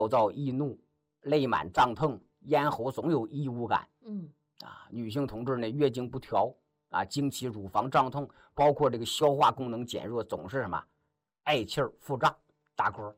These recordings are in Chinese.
暴躁易怒，泪满胀痛，咽喉总有异物感。女性同志呢，月经不调啊，经期乳房胀痛，包括这个消化功能减弱，总是什么嗳气儿、腹胀、打嗝。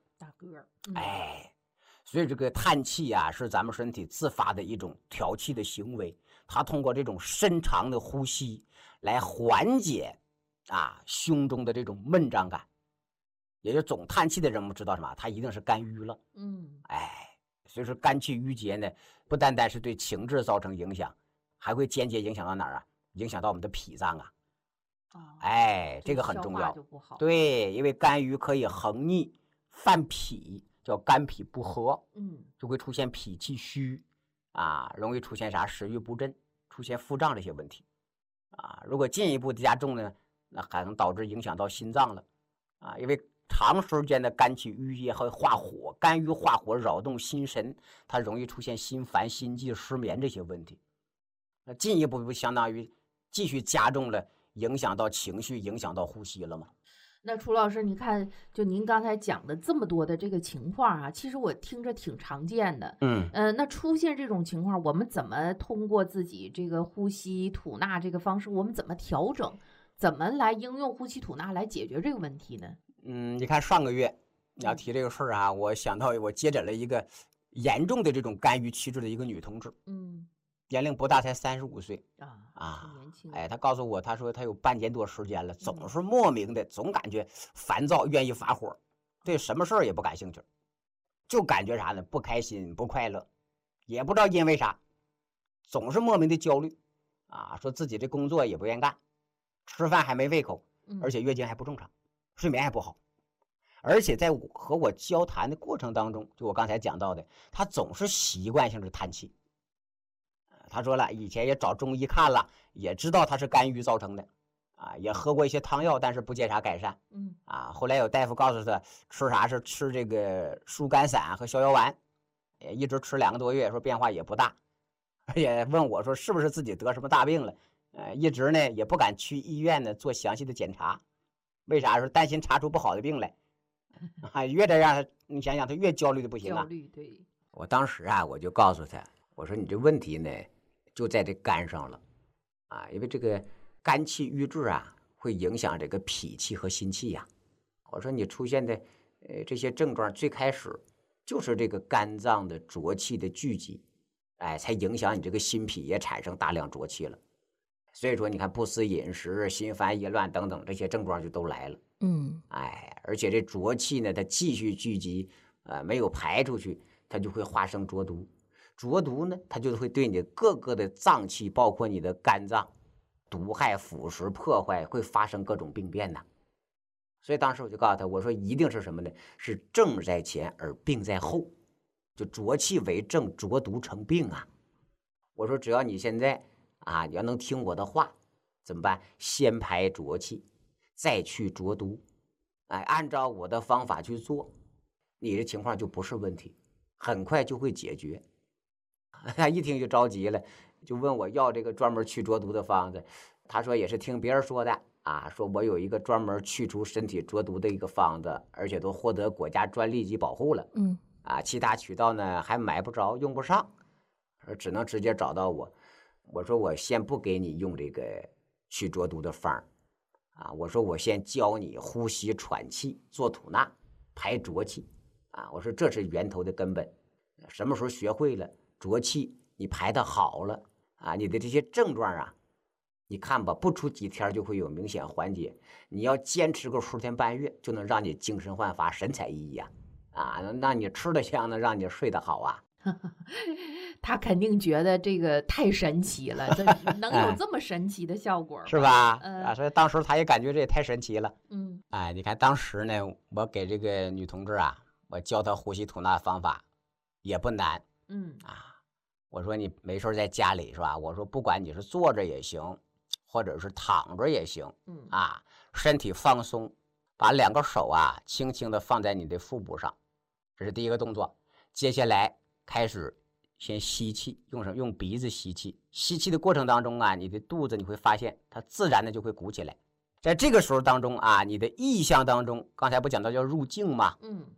所以这个叹气啊，是咱们身体自发的一种调气的行为，它通过这种深长的呼吸来缓解胸中的这种闷胀感。也就总叹气的人，我们知道什么？他一定是肝郁了。所以说肝气郁结呢，不单单是对情志造成影响，还会间接影响到哪儿啊？影响到我们的脾脏啊。这个很重要。对，因为肝郁可以横逆犯脾，叫肝脾不和，就会出现脾气虚容易出现啥食欲不振，出现腹胀这些问题如果进一步的加重呢，那还能导致影响到心脏了因为长时间的肝气郁结会化火，肝郁化火扰动心神，它容易出现心烦、心悸、失眠这些问题。那进一步相当于继续加重了，影响到情绪，影响到呼吸了嘛。 那楚老师，你看，就您刚才讲的这么多的这个情况其实我听着挺常见的。那出现这种情况，我们怎么通过自己这个呼吸吐纳这个方式，我们怎么调整，怎么来应用呼吸吐纳来解决这个问题呢？ 你看上个月你要提这个事儿我想到我接诊了一个严重的这种肝郁气滞的一个女同志，年龄不大，才35岁年轻。 她告诉我，她说她有半年多时间了，总是莫名的总感觉烦躁，愿意发火，对什么事儿也不感兴趣，就感觉啥呢？不开心、不快乐，也不知道因为啥，总是莫名的焦虑说自己这工作也不愿干，吃饭还没胃口，而且月经还不正常，睡眠还不好，而且在和我交谈的过程当中，就我刚才讲到的，她总是习惯性的叹气。他说了，以前也找中医看了，也知道他是肝郁造成的也喝过一些汤药，但是不见啥改善后来有大夫告诉他吃啥，是吃这个疏肝散和逍遥丸，也一直吃2个多月，说变化也不大，而且问我说是不是自己得什么大病了一直呢也不敢去医院呢做详细的检查，为啥？说担心查出不好的病来越这样你想想他越焦虑的不行焦虑。对， 我当时我就告诉他，我说你这问题呢就在这肝上了因为这个肝气郁滞会影响这个脾气和心气我说你出现的这些症状最开始就是这个肝脏的浊气的聚集才影响你这个心脾也产生大量浊气了，所以说你看不思饮食、心烦意乱等等这些症状就都来了而且这浊气呢它继续聚集没有排出去，它就会化生浊毒，浊毒呢它就会对你各个的脏器，包括你的肝脏毒害、腐蚀、破坏，会发生各种病变所以当时我就告诉他，我说一定是什么呢？是症在前而病在后，就浊气为症，浊毒成病我说只要你现在你要能听我的话，怎么办？先排浊气，再去浊毒按照我的方法去做，你的情况就不是问题，很快就会解决他一听就着急了，就问我要这个专门去浊毒的方子。他说也是听别人说的说我有一个专门去除身体浊毒的一个方子，而且都获得国家专利及保护了其他渠道呢还买不着，用不上，只能直接找到我。我说我先不给你用这个去浊毒的方我说我先教你呼吸喘气，做吐纳，排浊气我说这是源头的根本，什么时候学会了浊气，你排得好了你的这些症状你看吧，不出几天就会有明显缓解。你要坚持个10天半月，就能让你精神焕发、神采奕奕能让你吃得香，能让你睡得好他肯定觉得这个太神奇了，这能有这么神奇的效果是吧？所以当时他也感觉这也太神奇了。你看当时呢，我给这个女同志我教她呼吸吐纳方法也不难。我说你没事在家里是吧？我说不管你是坐着也行，或者是躺着也行身体放松，把2个手轻轻的放在你的腹部上，这是第一个动作。接下来开始先吸气，用什么？用鼻子吸气。吸气的过程当中你的肚子你会发现它自然的就会鼓起来。在这个时候当中你的意象当中，刚才不讲到叫入静吗？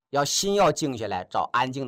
心要静下来，找安静的